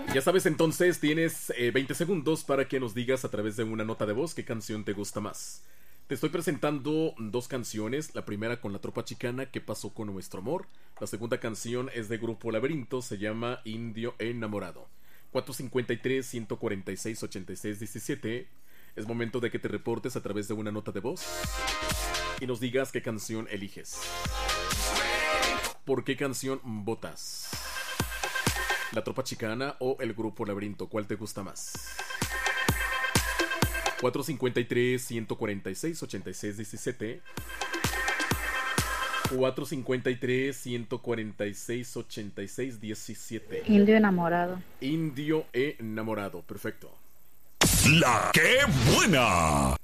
Ya sabes, entonces tienes 20 segundos para que nos digas a través de una nota de voz qué canción te gusta más. Te estoy presentando dos canciones. La primera con La Tropa Chicana, ¿Qué pasó con nuestro amor? La segunda canción es de Grupo Laberinto, se llama Indio Enamorado. 453-146-8617. Es momento de que te reportes a través de una nota de voz y nos digas qué canción eliges. ¿Por qué canción votas? ¿La Tropa Chicana o el Grupo Laberinto? ¿Cuál te gusta más? 453-146-8617. 453-146-8617. Indio Enamorado. Indio Enamorado, perfecto. La que buena.